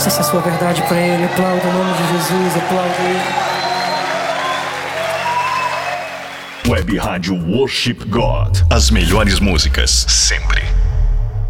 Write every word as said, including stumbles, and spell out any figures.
Se essa é a sua verdade pra ele, aplauda o nome de Jesus, aplauda ele. Web Rádio Worship God. As melhores músicas, sempre.